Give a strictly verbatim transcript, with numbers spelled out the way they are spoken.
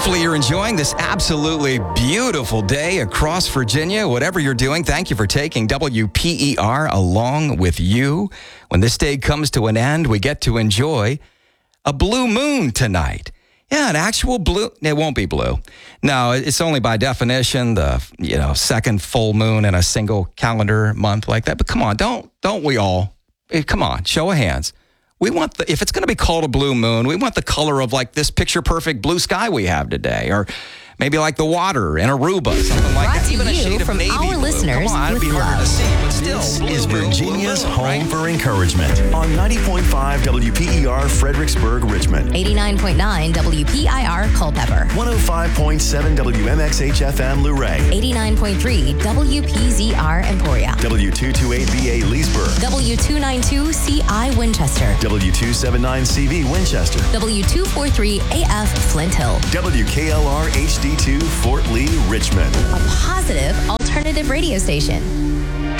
Hopefully you're enjoying this absolutely beautiful day across Virginia. Whatever you're doing, thank you for taking W P E R along with you. When this day comes to an end, we get to enjoy a blue moon tonight. Yeah, an actual blue. It won't be blue. No, it's only by definition the, you know, second full moon in a single calendar month like that. But come on, don't don't we all? Come on, show of hands. We want the, if it's going to be called a blue moon, we want the color of like this picture perfect blue sky we have today, or maybe like the water in Aruba, something like Brought that. to Even a you shade from of navy our blue. listeners Come on, it'd with be harder love. to see, but still, This blue is moon, Virginia's blue moon, home right? for encouragement on ninety point five W P E R Fredericksburg, Richmond. eighty-nine point nine W P I R Culpeper. one oh five point seven W M X H F M Luray. eighty-nine point three W P Z R Emporia. W two twenty-eight B A Leesburg. W two ninety-two C I Winchester. W two seventy-nine C V Winchester. W two forty-three A F Flint Hill. W K L R H D two Fort Lee, Richmond. A positive alternative radio station.